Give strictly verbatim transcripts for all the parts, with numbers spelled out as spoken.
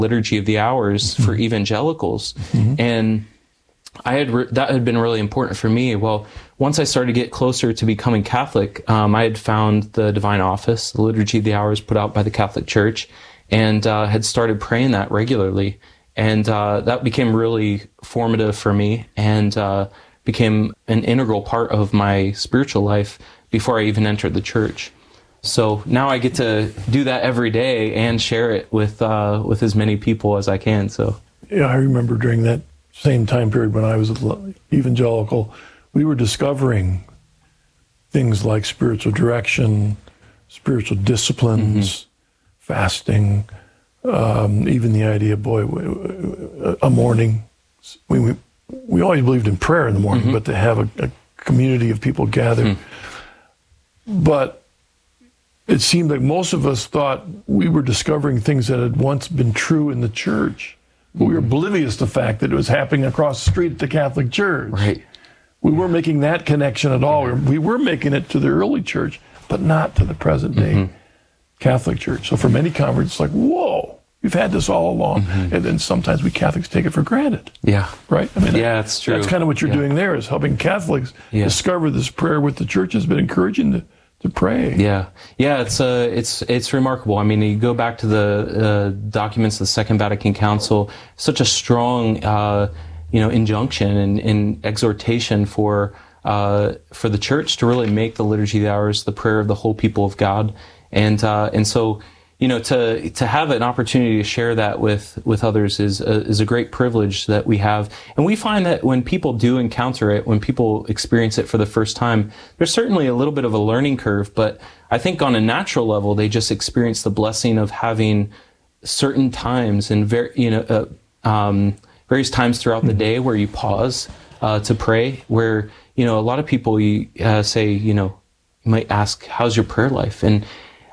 Liturgy of the Hours mm-hmm. for evangelicals. Mm-hmm. And I had re- that had been really important for me. Well, once I started to get closer to becoming Catholic, um, I had found the Divine Office, the Liturgy of the Hours put out by the Catholic Church, and uh, had started praying that regularly. And uh, that became really formative for me and uh, became an integral part of my spiritual life before I even entered the church. So now I get to do that every day and share it with uh, with as many people as I can. So yeah, I remember during that same time period when I was evangelical, we were discovering things like spiritual direction, spiritual disciplines, mm-hmm. fasting, um, even the idea, boy, a morning. We we, we always believed in prayer in the morning, mm-hmm. but to have a, a community of people gathered. Mm-hmm. But it seemed like most of us thought we were discovering things that had once been true in the church. But we were oblivious to the fact that it was happening across the street at the Catholic Church. Right. We weren't making that connection at all. We were making it to the early church, but not to the present day mm-hmm. Catholic Church. So for many converts, it's like, whoa, we've had this all along. Mm-hmm. And then sometimes we Catholics take it for granted. Yeah. Right? I mean, yeah, that's true. That's kind of what you're yeah. doing there, is helping Catholics yeah. discover this prayer, what the church has been encouraging to to pray. Yeah, yeah, it's uh, it's it's remarkable. I mean, you go back to the uh, documents of the Second Vatican Council, such a strong, uh, you know, injunction and, and exhortation for uh, for the Church to really make the Liturgy of the Hours the prayer of the whole people of God, and uh, and so. You know, to to have an opportunity to share that with, with others is a, is a great privilege that we have. And we find that when people do encounter it, when people experience it for the first time, there's certainly a little bit of a learning curve, but I think on a natural level, they just experience the blessing of having certain times and very, you know, uh, um, various times throughout the day where you pause uh, to pray, where, you know, a lot of people you, uh, say, you know, you might ask, how's your prayer life? And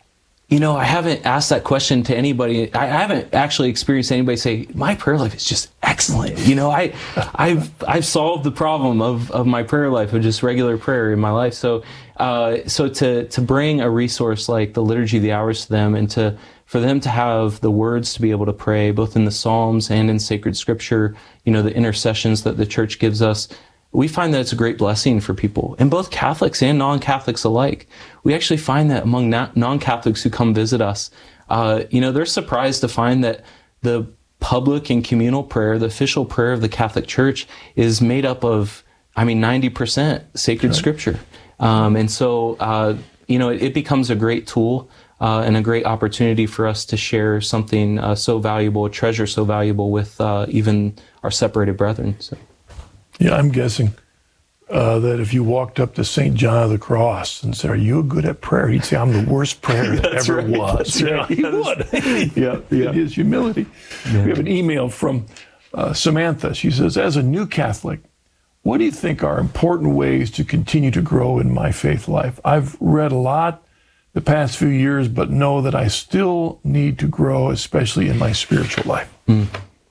you know, I haven't asked that question to anybody. I haven't actually experienced anybody say, my prayer life is just excellent. You know, I, I've, I've solved the problem of, of my prayer life, of just regular prayer in my life. So, uh, so to, to bring a resource like the Liturgy of the Hours to them, and to, for them to have the words to be able to pray, both in the Psalms and in sacred scripture, you know, the intercessions that the church gives us, we find that it's a great blessing for people, and both Catholics and non-Catholics alike. We actually find that among non-Catholics who come visit us, uh, you know, they're surprised to find that the public and communal prayer, the official prayer of the Catholic Church, is made up of, I mean, ninety percent sacred right. scripture. Um, and so, uh, you know, it, it becomes a great tool uh, and a great opportunity for us to share something uh, so valuable, a treasure so valuable with uh, even our separated brethren. So. Yeah, I'm guessing uh, that if you walked up to Saint John of the Cross and said, are you good at prayer? He'd say, I'm the worst prayer that ever right, was. Right. He would. yeah, yeah. His humility. Yeah. We have an email from uh, Samantha. She says, as a new Catholic, what do you think are important ways to continue to grow in my faith life? I've read a lot the past few years, but know that I still need to grow, especially in my spiritual life. Mm.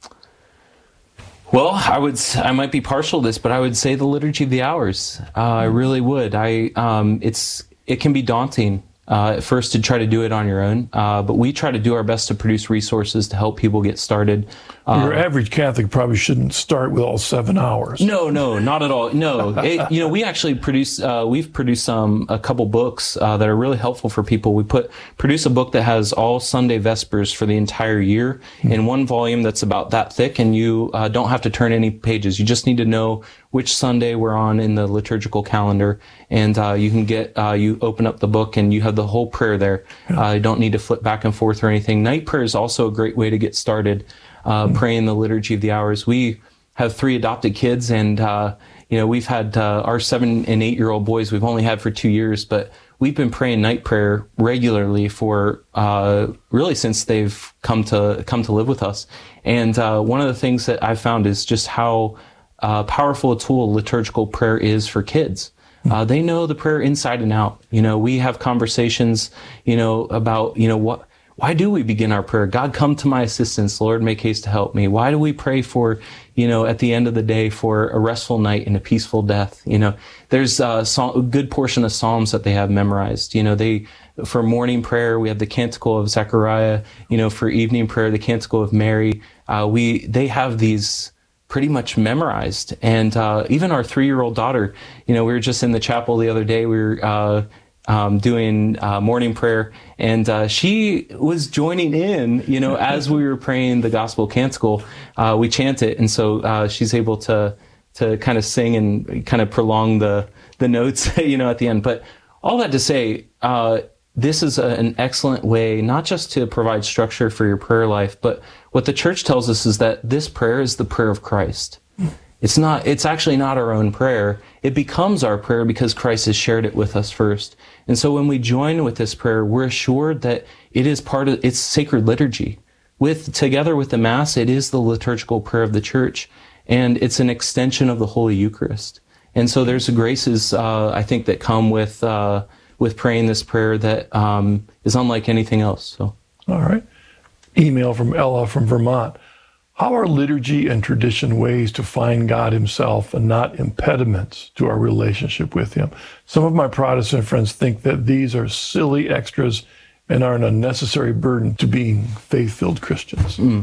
Well, I would, I might be partial to this, but I would say the Liturgy of the Hours. Uh, I really would. I, um, it's, it can be daunting uh, at first to try to do it on your own, uh, but we try to do our best to produce resources to help people get started. Uh, Your average Catholic probably shouldn't start with all seven hours. No, no, not at all. No, it, you know, we actually produce, uh, we've produced um, a couple books uh, that are really helpful for people. We put produce a book that has all Sunday Vespers for the entire year mm-hmm. in one volume that's about that thick, and you uh, don't have to turn any pages. You just need to know which Sunday we're on in the liturgical calendar, and uh, you can get, uh, you open up the book and you have the whole prayer there. Yeah. Uh, you don't need to flip back and forth or anything. Night prayer is also a great way to get started. Uh, praying the Liturgy of the Hours. We have three adopted kids, and uh, you know, we've had uh, our seven and eight year old boys we've only had for two years, but we've been praying night prayer regularly for uh, really since they've come to come to live with us. And uh, one of the things that I've found is just how uh, powerful a tool liturgical prayer is for kids. Uh, they know the prayer inside and out. You know, we have conversations, you know, about, you know, what why do we begin our prayer? God, come to my assistance. Lord, make haste to help me. Why do we pray for, you know, at the end of the day, for a restful night and a peaceful death? You know, there's a, a good portion of Psalms that they have memorized. You know, they, for morning prayer, we have the Canticle of Zechariah. You know, for evening prayer, the Canticle of Mary. Uh, we, they have these pretty much memorized. And, uh, even our three-year-old daughter, you know, we were just in the chapel the other day. We were, uh, Um, doing uh, morning prayer, and uh, she was joining in, you know, as we were praying the gospel canticle. Uh, we chant it, and so uh, she's able to to kind of sing and kind of prolong the the notes, you know, at the end. But all that to say, uh, this is a, an excellent way not just to provide structure for your prayer life, but what the church tells us is that this prayer is the prayer of Christ. It's not, it's actually not our own prayer. It becomes our prayer because Christ has shared it with us first. And so when we join with this prayer, we're assured that it is part of, it's sacred liturgy. With, together with the Mass, it is the liturgical prayer of the church, and it's an extension of the Holy Eucharist. And so there's graces, uh, I think, that come with, uh, with praying this prayer that, um, is unlike anything else. So. All right. Email from Ella from Vermont. How are liturgy and tradition ways to find God himself and not impediments to our relationship with him? Some of my Protestant friends think that these are silly extras and are an unnecessary burden to being faith-filled Christians. Mm.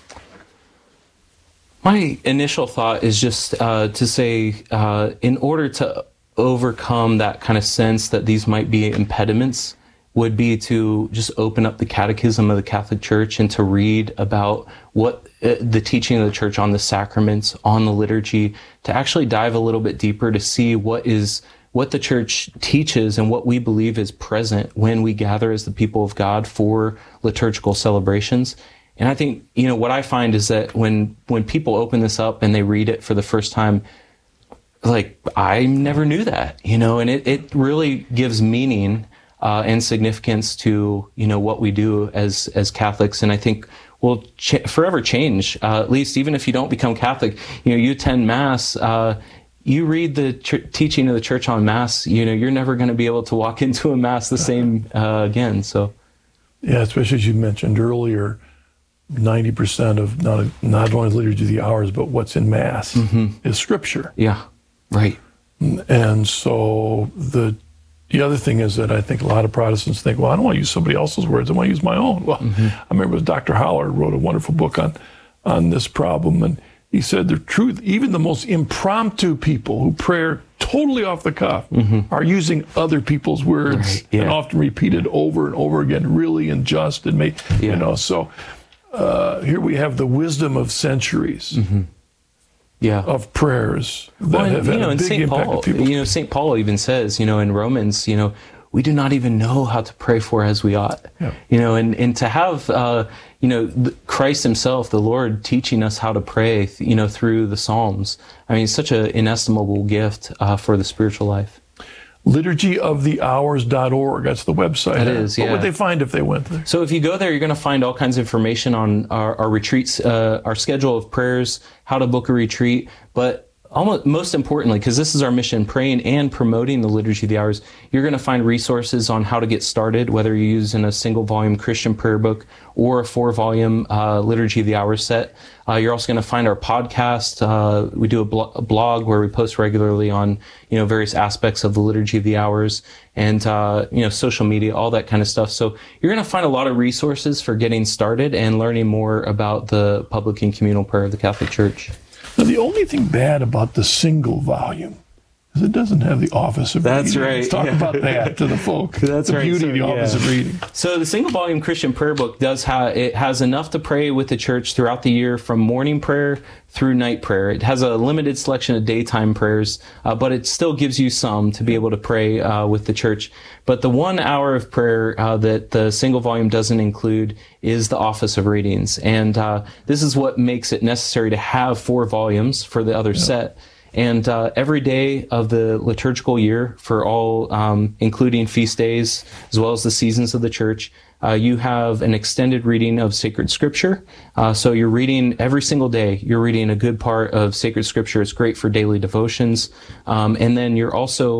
My initial thought is just uh, to say, uh, in order to overcome that kind of sense that these might be impediments, would be to just open up the Catechism of the Catholic Church and to read about what uh, the teaching of the Church on the sacraments, on the liturgy, to actually dive a little bit deeper to see what is what the Church teaches and what we believe is present when we gather as the people of God for liturgical celebrations. And I think, you know, what I find is that when when people open this up and they read it for the first time, like, I never knew that, you know, and it, it really gives meaning Uh, and significance to, you know, what we do as as Catholics, and I think will ch- forever change. Uh, at least, even if you don't become Catholic, you know, you attend Mass, uh, you read the ch- teaching of the Church on Mass. You know, you're never going to be able to walk into a Mass the same uh, again. So, yeah, especially as you mentioned earlier, ninety percent of not not only the liturgy of the hours, but what's in Mass mm-hmm. is Scripture. Yeah, right. And so the The other thing is that I think a lot of Protestants think, well, I don't want to use somebody else's words. I want to use my own. Well, mm-hmm. I remember Doctor Haller wrote a wonderful book on, on this problem. And he said the truth, even the most impromptu people who pray totally off the cuff mm-hmm. are using other people's words right, yeah. and often repeated over and over again, really and just and made, yeah. you know. So uh, here we have the wisdom of centuries. Mm-hmm. Yeah. Of prayers that well, and, have had you know, a big Saint impact Paul, on people. You know, Saint Paul even says, you know, in Romans, you know, we do not even know how to pray for as we ought. Yeah. You know, and, and to have, uh, you know, Christ himself, the Lord, teaching us how to pray, you know, through the Psalms. I mean, it's such an inestimable gift uh, for the spiritual life. liturgy of the hours dot org. That's the website. That is, yeah. What would they find if they went there? So if you go there, you're going to find all kinds of information on our, our retreats, uh, our schedule of prayers, how to book a retreat, but almost most importantly, because this is our mission, praying and promoting the Liturgy of the Hours, you're going to find resources on how to get started, whether you're using a single volume Christian prayer book or a four volume uh, Liturgy of the Hours set. Uh, you're also going to find our podcast. Uh, we do a, blo- a blog where we post regularly on, you know, various aspects of the Liturgy of the Hours, and, uh, you know, social media, all that kind of stuff. So you're going to find a lot of resources for getting started and learning more about the public and communal prayer of the Catholic Church. Now, the only thing bad about the single volume is it doesn't have the office of That's reading. right. Let's talk yeah. about that to the folk. That's the right. beauty so, of the yeah. office of reading. So the single volume Christian prayer book does have, it has enough to pray with the church throughout the year from morning prayer through night prayer. It has a limited selection of daytime prayers, uh, but it still gives you some to be able to pray uh, with the church. But the one hour of prayer uh, that the single volume doesn't include is the office of readings. And uh, this is what makes it necessary to have four volumes for the other yeah. set. And uh, every day of the liturgical year, for all, um, including feast days, as well as the seasons of the church, uh, you have an extended reading of sacred scripture. Uh, so you're reading every single day. You're reading a good part of sacred scripture. It's great for daily devotions. Um, and then you're also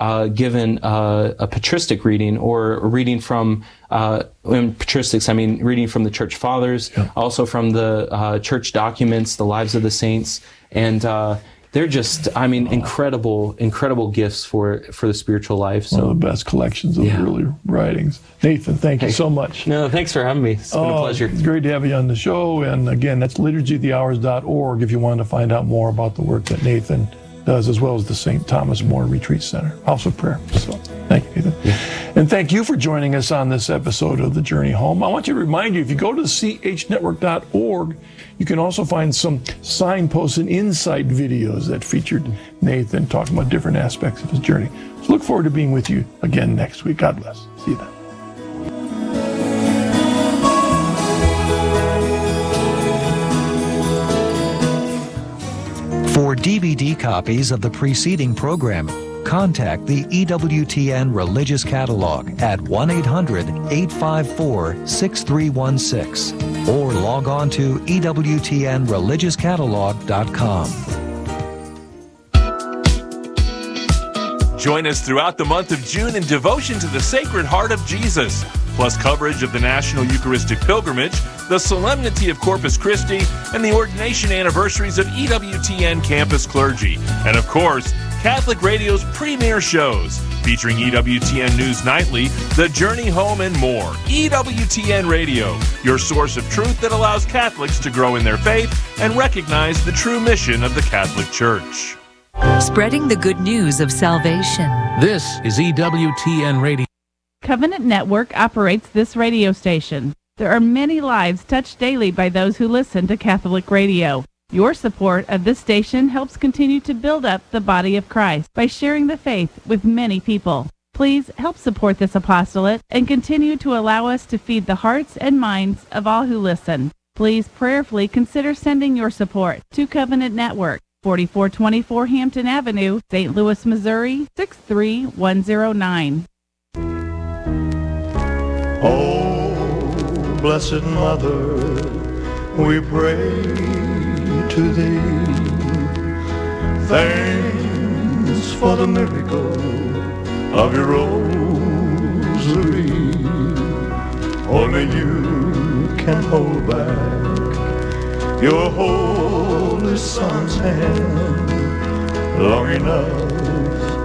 uh, given uh, a patristic reading or a reading from, uh, in patristics, I mean reading from the church fathers, yeah. also from the uh, church documents, the lives of the saints, and uh, they're just, I mean, incredible, incredible gifts for, for the spiritual life. So. One of the best collections of yeah. early writings. Nathan, thank you so much. No, thanks for having me. It's been oh, a pleasure. It's great to have you on the show. And again, that's liturgy of the hours dot org if you want to find out more about the work that Nathan does, as well as the Saint Thomas More Retreat Center, House of Prayer. So thank you, Nathan. Yeah. And thank you for joining us on this episode of The Journey Home. I want to remind you, if you go to c h network dot org, you can also find some signposts and insight videos that featured Nathan talking about different aspects of his journey. So look forward to being with you again next week. God bless. See you then. For D V D copies of the preceding program, contact the E W T N Religious Catalog at one eight hundred, eight five four, six three one six or log on to E W T N religious catalog dot com. Join us throughout the month of June in devotion to the Sacred Heart of Jesus, plus coverage of the National Eucharistic Pilgrimage, the Solemnity of Corpus Christi, and the ordination anniversaries of E W T N campus clergy. And of course, Catholic Radio's premier shows, featuring E W T N News Nightly, The Journey Home, and more. E W T N Radio, your source of truth that allows Catholics to grow in their faith and recognize the true mission of the Catholic Church. Spreading the good news of salvation. This is E W T N Radio. Covenant Network operates this radio station. There are many lives touched daily by those who listen to Catholic radio. Your support of this station helps continue to build up the body of Christ by sharing the faith with many people. Please help support this apostolate and continue to allow us to feed the hearts and minds of all who listen. Please prayerfully consider sending your support to Covenant Network, forty-four twenty-four Hampton Avenue, Saint Louis, Missouri, six three one zero nine. Oh, Blessed Mother, we pray to thee. Thanks for the miracle of your rosary. Only you can hold back your holy Son's hand long enough